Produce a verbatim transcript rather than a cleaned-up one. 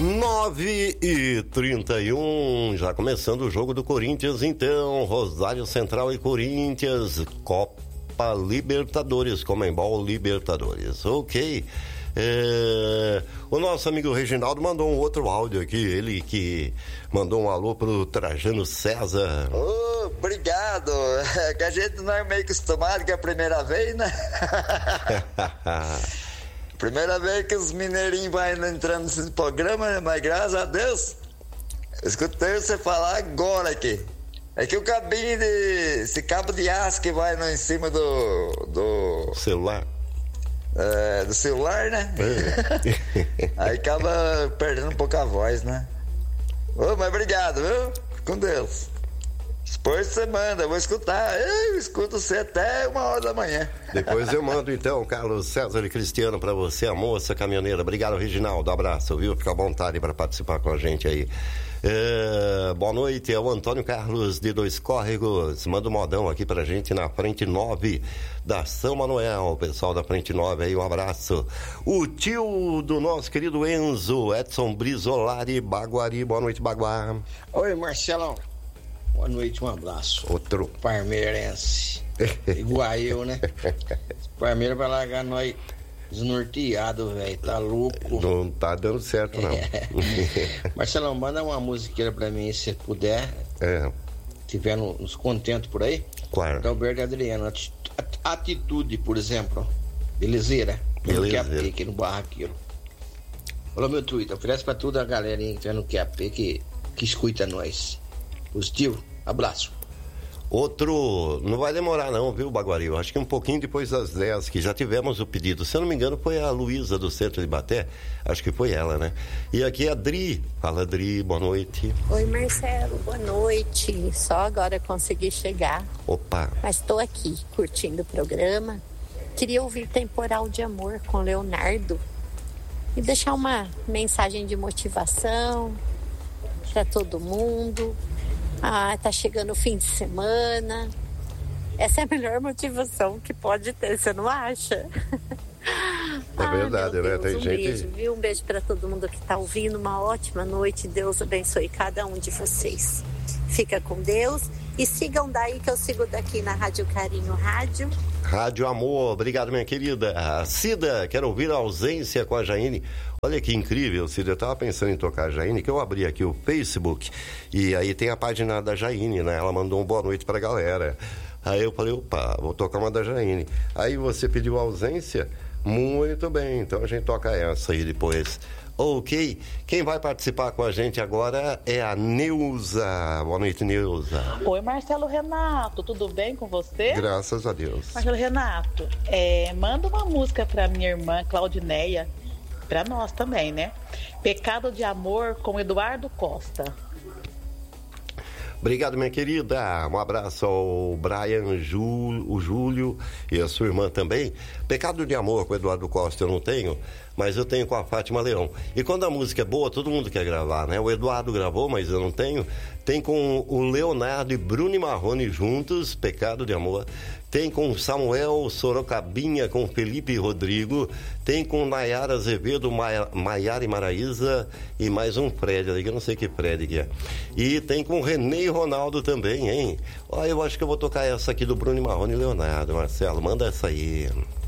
nove e trinta e um, já começando o jogo do Corinthians, então. Rosário Central e Corinthians, Copa Libertadores, Conmebol Libertadores. Ok. É, o nosso amigo Reginaldo mandou um outro áudio aqui, ele que mandou um alô pro Trajano César. Oh, obrigado, é que a gente não é meio acostumado, que é a primeira vez, né? Primeira vez que os mineirinhos vão entrando nesse programa, né? Mas graças a Deus, eu escutei você falar agora aqui. É que o cabinho de... esse cabo de aço que vai no, em cima do... do... celular. É, do celular, né? É. Aí acaba perdendo um pouco a voz, né? Ô, mas obrigado, viu? Com Deus. Depois você manda, eu vou escutar. Eu escuto você até uma hora da manhã. Depois eu mando então, Carlos César e Cristiano, pra você, a moça caminhoneira. Obrigado, Reginaldo. Abraço, viu? Fica à vontade para participar com a gente aí. É, boa noite, é o Antônio Carlos de Dois Córregos. Manda um modão aqui pra gente na frente nove da São Manuel. Pessoal da frente nove aí, um abraço. O tio do nosso querido Enzo, Edson Brizolari, Baguari. Boa noite, Baguá. Oi, Marcelão. Boa noite, um abraço. Outro parmeirense. Igual eu, né? Parmeira vai largar nós desnorteado, velho. Tá louco. Não tá dando certo, não. É. Marcelão, manda uma musiqueira pra mim, se puder. É. Tiver nos contentos por aí. Claro. Alberto Adriano. Atitude, por exemplo. Belezeira. Belezeira. No Q A P, aqui no Barraqueiro. Falou meu Twitter. Oferece pra toda a galerinha que tiver no Q A P que, que escuta nós. Positivo, abraço. Outro, não vai demorar não, viu, Baguari? Eu acho que um pouquinho depois das dez, que já tivemos o pedido. Se eu não me engano, foi a Luísa do Centro de Baté. Acho que foi ela, né? E aqui a Dri. Fala, Dri, boa noite. Oi, Marcelo, boa noite. Só agora consegui chegar. Opa. Mas estou aqui, curtindo o programa. Queria ouvir Temporal de Amor com Leonardo. E deixar uma mensagem de motivação para todo mundo. Ah, tá chegando o fim de semana. Essa é a melhor motivação que pode ter, você não acha? É ah, verdade, né? Tem um gente... beijo, viu? Um beijo para todo mundo que tá ouvindo. Uma ótima noite. Deus abençoe cada um de vocês. Fica com Deus e sigam daí que eu sigo daqui na Rádio Carinho Rádio. Rádio Amor, obrigado, minha querida. A Cida, quero ouvir a ausência com a Jaine. Olha que incrível, Cida, eu tava pensando em tocar a Jaine, que eu abri aqui o Facebook e aí tem a página da Jaine, né? Ela mandou um boa noite pra galera. Aí eu falei, opa, vou tocar uma da Jaine. Aí você pediu ausência? Muito bem, então a gente toca essa aí depois. Ok, quem vai participar com a gente agora é a Neuza. Boa noite, Neuza. Oi, Marcelo Renato, tudo bem com você? Graças a Deus. Marcelo Renato, é, manda uma música pra minha irmã Claudineia, pra nós também, né? Pecado de Amor com Eduardo Costa. Obrigado, minha querida. Um abraço ao Brian, Jú, o Júlio e a sua irmã também. Pecado de Amor com o Eduardo Costa eu não tenho, mas eu tenho com a Fátima Leão. E quando a música é boa, todo mundo quer gravar, né? O Eduardo gravou, mas eu não tenho. Tem com o Leonardo e Bruno Marrone juntos, Pecado de Amor. Tem com Samuel Sorocabinha, com Felipe Rodrigo. Tem com Nayara Azevedo, Maiara e Maraísa e mais um Fred ali, que eu não sei que Fred que é. E tem com Renê e Ronaldo também, hein? Olha, eu acho que eu vou tocar essa aqui do Bruno Marrone e Leonardo. Marcelo, manda essa aí.